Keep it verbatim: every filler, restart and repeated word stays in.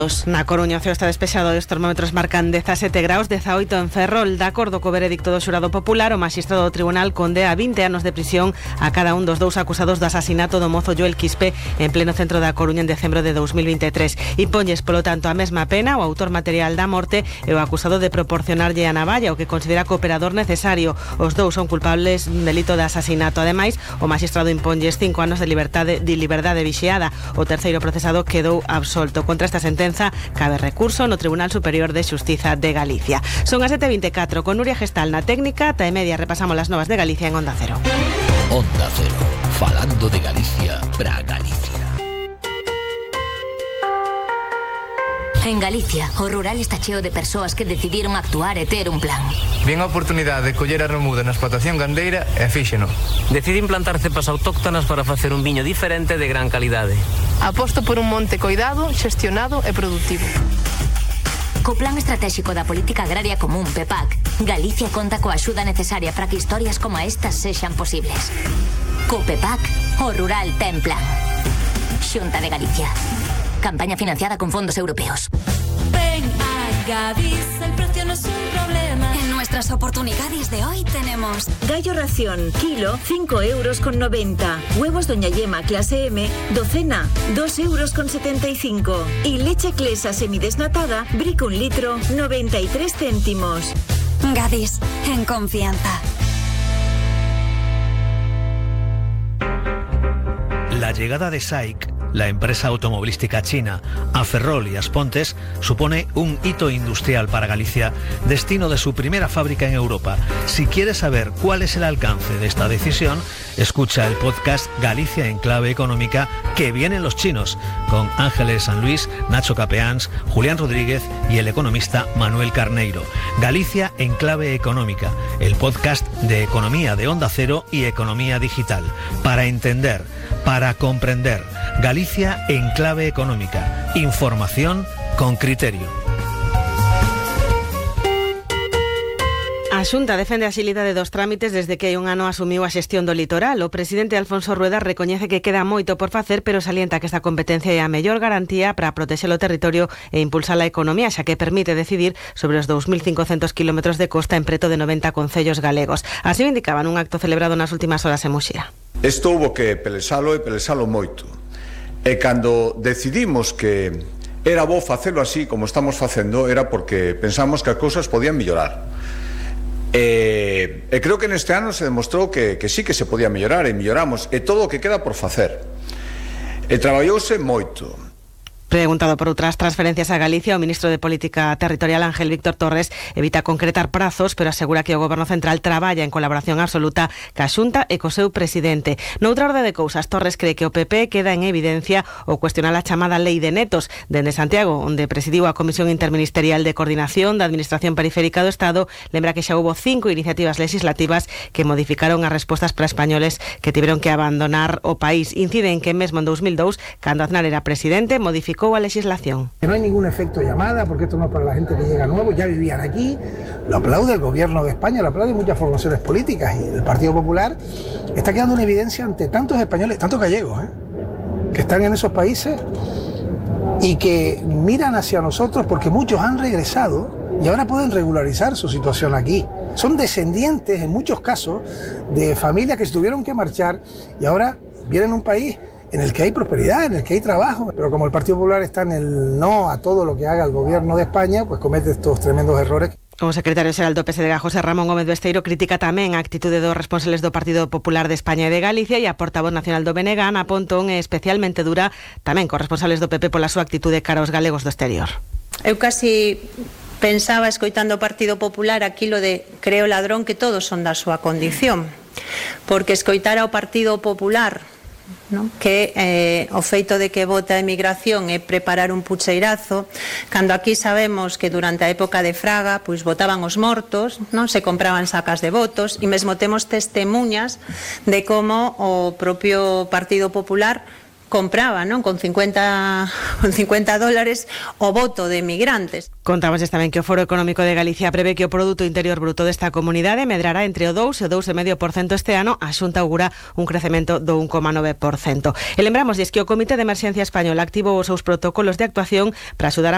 Na Coruña o ceo está despexado e os termómetros marcan dezasete graus, dezaoito en Ferrol. De acordo co veredicto do xurado popular, o maxistrado do tribunal condea a vinte anos de prisión a cada un dos dous acusados do asasinato do mozo Joel Quispe en pleno centro da Coruña en decembro de dos mil veintitrés. Imponlles, polo tanto, a mesma pena o autor material da morte e o acusado de proporcionarlle a navalla, o que considera cooperador necesario. Os dous son culpables dun delito de asasinato. Ademais, o maxistrado imponlles cinco anos de liberdade, de liberdade vixiada. O terceiro procesado quedou absolto. Contra esta sentenza cabe recurso no Tribunal Superior de Xustiza de Galicia. Son as sete e veinticuatro con Nuria Gestal na técnica. Ta e media repasamos las novas de Galicia en Onda Cero. Onda Cero, falando de Galicia para Galicia. En Galicia, o rural está cheo de persoas que decidiron actuar e ter un plan. Vien a oportunidade de coller a remuda na explotación gandeira e fíxeno. Decidi implantar cepas autóctonas para facer un viño diferente de gran calidade. Aposto por un monte coidado, xestionado e produtivo. Co Plan Estratégico da Política Agraria Común, P E P A C, Galicia conta coa axuda necesaria para que historias como estas sexan posibles. Co P E P A C, o rural ten plan. Xunta de Galicia. Campaña financiada con fondos europeos. Ven a Gadis, el precio no es un problema. En nuestras oportunidades de hoy tenemos gallo ración, kilo, cinco euros con noventa. Huevos Doña Yema, clase M, docena, dos euros con setenta y cinco. Y leche Clesa semidesnatada, brico un litro, noventa y tres céntimos. Gadis, en confianza. La llegada de S A I C, la empresa automovilística china, a Ferrol y Aspontes, supone un hito industrial para Galicia, destino de su primera fábrica en Europa. Si quieres saber cuál es el alcance de esta decisión, escucha el podcast Galicia en Clave Económica, que vienen los chinos, con Ángeles San Luis, Nacho Capeáns, Julián Rodríguez y el economista Manuel Carneiro. Galicia en Clave Económica, el podcast de economía de Onda Cero y economía digital. Para entender, para comprender. Galicia en Clave Económica. Información con criterio. A Xunta defende a axilidade dos trámites desde que hai un ano asumiu a xestión do litoral. O presidente Alfonso Rueda recoñece que queda moito por facer, pero salienta que esta competencia é a mellor garantía para protexer o territorio e impulsar a economía, xa que permite decidir sobre os dous mil cincocentos kilómetros de costa en preto de noventa concellos galegos. Así o indicaban un acto celebrado nas últimas horas en Muxía. Isto hubo que pelesalo e pelesalo moito. E cando decidimos que era bo facelo así como estamos facendo, era porque pensamos que as cousas podían mellorar. E, e creo que neste ano se demostrou que, que sí que se podía mellorar, e melloramos, e todo o que queda por facer. E traballouse moito. Preguntado por outras transferencias a Galicia, o ministro de Política Territorial Ángel Víctor Torres evita concretar prazos, pero asegura que o Goberno Central traballa en colaboración absoluta ca Xunta e co seu presidente. Noutra orde de cousas, Torres cree que o P P queda en evidencia o cuestionar a chamada Lei de Netos. Dende Santiago, onde presidiu a Comisión Interministerial de Coordinación da Administración Periférica do Estado, lembra que xa hubo cinco iniciativas legislativas que modificaron as respostas para españoles que tiveron que abandonar o país. Incide en que mesmo en dos mil dous, cando Aznar era presidente, modificou a legislación. No hay ningún efecto llamada, porque esto no es para la gente que llega nuevo, ya vivían aquí. Lo aplaude el gobierno de España, lo aplaude muchas formaciones políticas, y el Partido Popular está quedando en evidencia ante tantos españoles, tantos gallegos, ¿eh? que están en esos países y que miran hacia nosotros porque muchos han regresado y ahora pueden regularizar su situación aquí. Son descendientes, en muchos casos, de familias que se tuvieron que marchar y ahora vienen a un país en el que hay prosperidad, en el que hay trabajo, pero como el Partido Popular está en el no a todo lo que haga el gobierno de España, pues comete estos tremendos errores. O secretario xeral do P S D G, José Ramón Gómez Besteiro, critica tamén a actitude dos responsables do Partido Popular de España e de Galicia, e a portavoz nacional do B N G, Ana Pontón, é especialmente dura tamén con responsables do P P pola súa actitude cara aos galegos do exterior. Eu casi pensaba, escoitando o Partido Popular, aquilo de creo ladrón que todos son da súa condición, porque escoitar ao Partido Popular, ¿no? que eh, o feito de que vota a emigración é preparar un pucheirazo, cando aquí sabemos que durante a época de Fraga pois votaban os mortos, non se compraban sacas de votos, e mesmo temos testemunhas de como o propio Partido Popular compraba, non, con cincuenta dólares o voto de emigrantes. Contamos tamén que o Foro Económico de Galicia prevé que o Produto Interior Bruto desta comunidade medrará entre o dous e o dous e medio por cento este ano. A Xunta augura un crecemento do un coma nove por cento. E lembramos que o Comité de Emerxencia Español activou os seus protocolos de actuación para axudar a